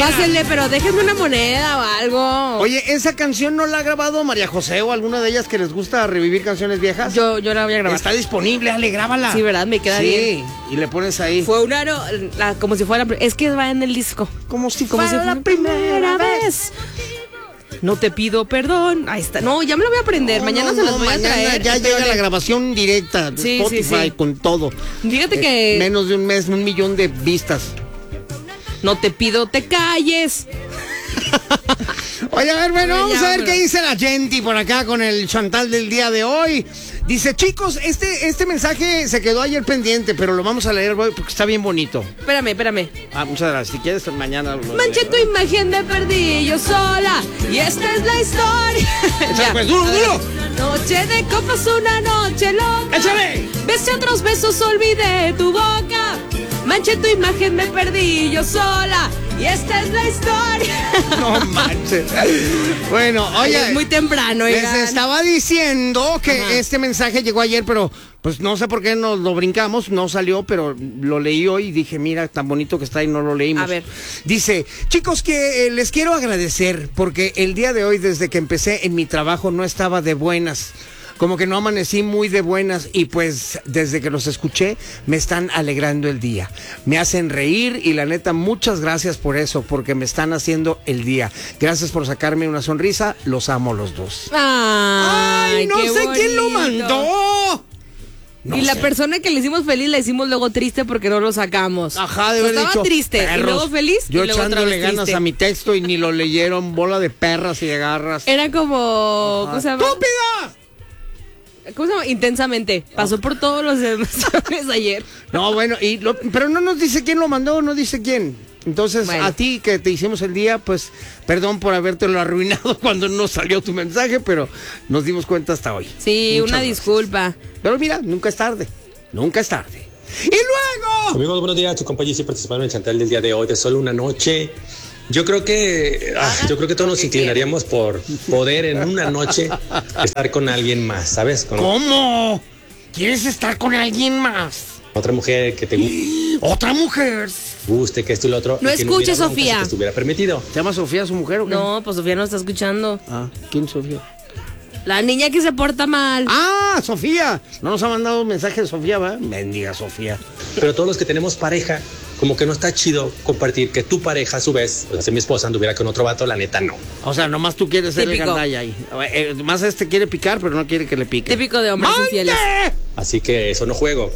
Pásenle, pero déjenme una moneda o algo. Oye, ¿esa canción no la ha grabado María José o alguna de ellas que les gusta revivir canciones viejas? Yo la voy a grabar. Está disponible, Ale, grábala. Sí, ¿verdad? Me queda bien. Sí, y le pones ahí. Fue como si fuera, es que va en el disco. Como si fuera la primera vez. No te pido perdón. Ahí está. No, ya me lo voy a aprender. Mañana se los voy a traer. Ya llega la grabación directa de Spotify sí. con todo. Fíjate que menos de un mes, 1 millón de vistas. No te pido te calles. Oye, a ver, bueno, vamos a ver qué dice la gente por acá con el Chantal del día de hoy. Dice, chicos, este mensaje se quedó ayer pendiente, pero lo vamos a leer hoy porque está bien bonito. Espérame. Muchas gracias. Si quieres, mañana lo manché tu imagen de perdí yo sola. Y esta es la historia. Ya, pues, duro. Noche de copas, una noche loca. ¡Échale! Besé otros besos, olvidé tu boca. Manché tu imagen, me perdí yo sola. Y esta es la historia. No manches. Bueno, oye. Es muy temprano, les estaba diciendo que este mensaje llegó ayer, pero pues no sé por qué nos lo brincamos, no salió, pero lo leí hoy y dije, mira, tan bonito que está y no lo leímos. A ver. Dice, chicos, que les quiero agradecer porque el día de hoy, desde que empecé en mi trabajo, no estaba de buenas. Como que no amanecí muy de buenas y pues desde que los escuché me están alegrando el día. Me hacen reír y la neta muchas gracias por eso, porque me están haciendo el día. Gracias por sacarme una sonrisa, los amo los dos. Ay, no sé bonito. quién lo mandó. No y la sé. persona que le hicimos feliz la hicimos luego triste porque no lo sacamos. Ajá, de haber estaba dicho, triste perros. y luego feliz. Yo y luego otra echándole vez ganas triste. a mi texto y ni lo leyeron, bola de perras y de garras. Era como... ¿Cómo se llama? ¡Estúpidas! ¿Cómo se llama? Intensamente. Pasó por todos los emociones ayer. No, bueno, pero no nos dice quién lo mandó, no dice quién. Entonces, bueno, a ti que te hicimos el día, pues, perdón por habértelo arruinado cuando no salió tu mensaje, pero nos dimos cuenta hasta hoy. Sí, Muchas una gracias. disculpa. Pero mira, nunca es tarde. Nunca es tarde. ¡Y luego! Amigos, buenos días. Su compañía sí participaron en el Chantal del día de hoy de solo una noche. Yo creo que todos nos inclinaríamos por poder en una noche estar con alguien más, ¿sabes? Con ¿Cómo? ¿Quieres estar con alguien más? otra mujer que te ¿Otra mujer? guste, que esto y lo otro. No y que escuches, hubiera broncas, Sofía. que estuviera permitido. ¿Se llama Sofía su mujer o qué? No, pues Sofía no está escuchando. ¿Quién es Sofía? La niña que se porta mal. Sofía. No nos ha mandado un mensaje de Sofía, ¿va? Mendiga Sofía. Pero todos los que tenemos pareja, como que no está chido compartir que tu pareja, a su vez, o sea, si mi esposa anduviera con otro vato, la neta no. O sea, nomás tú quieres ser el Típico. gandalla ahí. Más quiere picar, pero no quiere que le pique. Típico de hombres infieles. Así que eso no juego.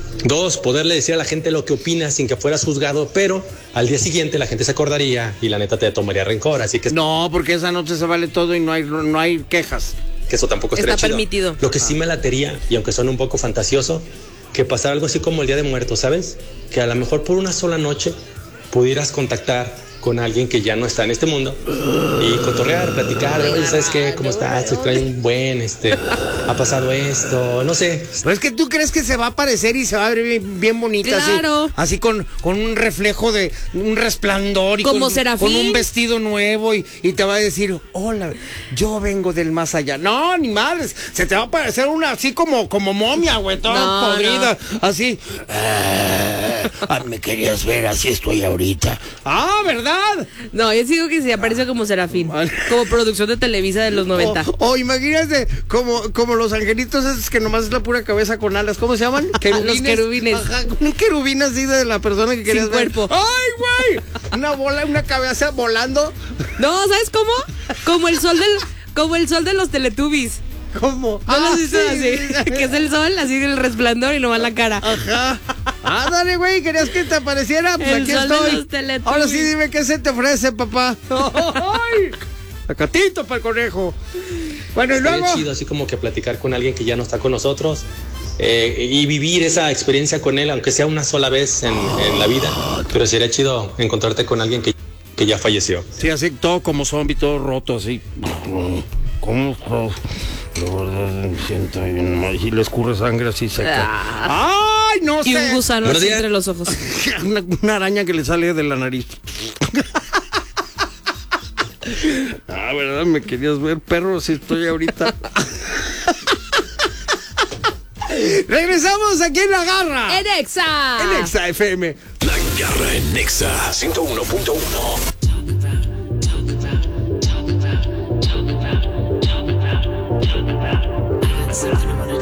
2, poderle decir a la gente lo que opinas sin que fueras juzgado, pero al día siguiente la gente se acordaría y la neta te tomaría rencor. Así que No, porque esa noche se vale todo y no hay quejas. que eso tampoco estaría Está chido. permitido. Lo que sí me latería, y aunque suene un poco fantasioso, que pasara algo así como el Día de Muertos, ¿sabes? Que a lo mejor por una sola noche pudieras contactar con alguien que ya no está en este mundo y cotorrear, platicar, oye, ¿sabes qué? ¿Cómo estás? Se trae un buen, ha pasado esto, no sé. Pero es que tú crees que se va a aparecer y se va a ver bien bonita, Claro. así con un reflejo de un resplandor y Como con Serafín. un vestido nuevo y te va a decir, hola, yo vengo del más allá. No, ni madres, se te va a aparecer una así como momia, güey, toda No, podrida, así. Me querías ver, así estoy ahorita. ¿Verdad? No, yo digo que se aparece como Serafín. Como producción de Televisa de los 90. O imagínate como los angelitos esos que nomás es la pura cabeza con alas. ¿Cómo se llaman? Los querubines. Ajá, un querubín así de la persona que querías Sin ver. cuerpo. ¡Ay, güey! Una bola, una cabeza volando. No, ¿sabes cómo? Como el sol de los Teletubbies. ¿Cómo? ¿No lo has visto sí, así? sí, sí. Que es el sol, así el resplandor y nomás la cara. Ajá. Dale, güey, ¿querías que te apareciera? Pues El aquí sol de estoy. los Teletubbies. Ahora sí dime qué se te ofrece, papá. ¡Ay! Acatito para el conejo. Bueno, y Sería luego. chido así como que platicar con alguien que ya no está con nosotros y vivir esa experiencia con él, aunque sea una sola vez en la vida. Pero sería chido encontrarte con alguien que ya falleció. Sí, así todo como zombie, todo roto, así. ¿Cómo? Siento y le escurre sangre así seca. ¡Ay, no sé! Y un gusano Buenos así días. entre los ojos. una araña que le sale de la nariz. ¿Verdad? Me querías ver, perro, si estoy ahorita. Regresamos aquí en La Garra. ¡En Exa! En Exa FM. La Garra en Nexa 101.1. It's